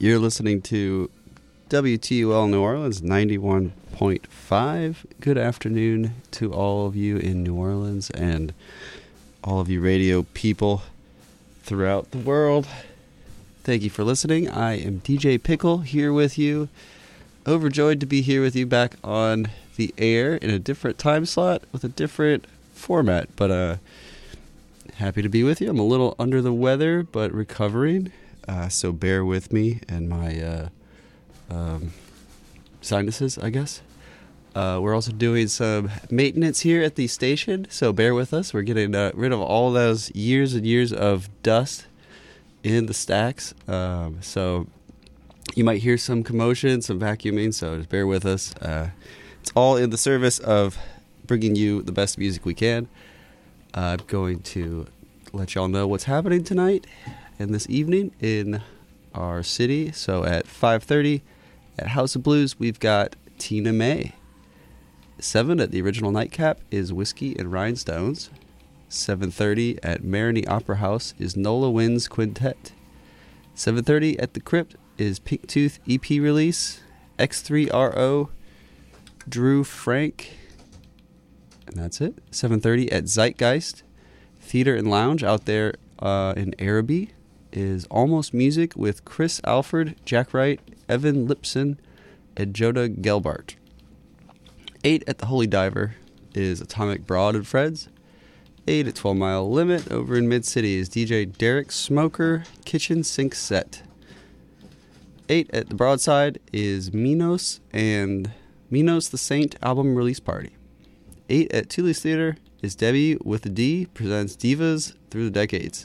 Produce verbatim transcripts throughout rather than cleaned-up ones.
You're listening to W T U L New Orleans ninety-one point five. Good afternoon to all of you in New Orleans and all of you radio people throughout the world. Thank you for listening. I am D J Pickle here with you. Overjoyed to be here with you back on the air in a different time slot with a different format, but uh, happy to be with you. I'm a little under the weather, but recovering. Uh, so bear with me and my uh, um, sinuses, I guess. Uh, we're also doing some maintenance here at the station, so bear with us. We're getting uh, rid of all those years and years of dust in the stacks. Um, so you might hear some commotion, some vacuuming, so just bear with us. Uh, it's all in the service of bringing you the best music we can. Uh, I'm going to let y'all know what's happening tonight and this evening in our city. So at five thirty at House of Blues, we've got Tina May. seven at the original Nightcap is Whiskey and Rhinestones. seven thirty at Marigny Opera House is Nola Wynn's Quintet. seven thirty at the Crypt is Pink Tooth E P release, X three R O, Drew Frank, and that's it. seven thirty at Zeitgeist Theater and Lounge out there uh, in Araby is Almost Music with Chris Alford, Jack Wright, Evan Lipson, and Joda Gelbart. eight at the Holy Diver is Atomic Broad and Freds. eight at twelve Mile Limit over in Mid-City is D J Derek Smoker, Kitchen Sink Set. eight at the Broadside is Minos and Minos the Saint album release party. eight at Tully's Theater is Debbie with a D presents Divas Through the Decades.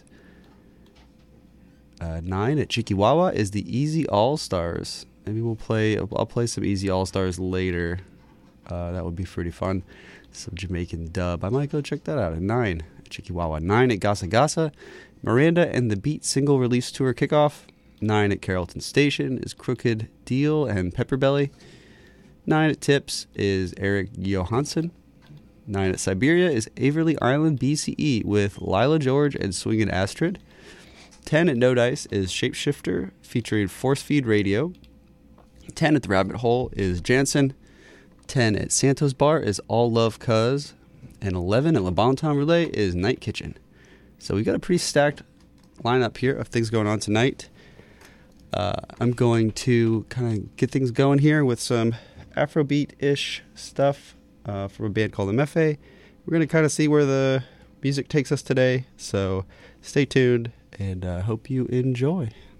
Uh, nine at Chikiwawa is the Easy All-Stars. Maybe we'll play, I'll play some Easy All-Stars later. Uh, that would be pretty fun. Some Jamaican dub. I might go check that out at nine at Chikiwawa. nine at Gasa Gasa. Miranda and the Beat single release tour kickoff. nine at Carrollton Station is Crooked Deal and Pepperbelly. nine at Tips is Eric Johansson. nine at Siberia is Averly Island B C E with Lila George and Swingin' Astrid. ten at No Dice is Shapeshifter featuring Force Feed Radio. ten at the Rabbit Hole is Jansen. ten at Santos Bar is All Love Cuz. And eleven at Le Bon Temps Relay is Night Kitchen. So we got a pretty stacked lineup here of things going on tonight. Uh, I'm going to kind of get things going here with some Afrobeat-ish stuff uh, from a band called M F A. We're going to kind of see where the music takes us today. So stay tuned and uh, hope you enjoy.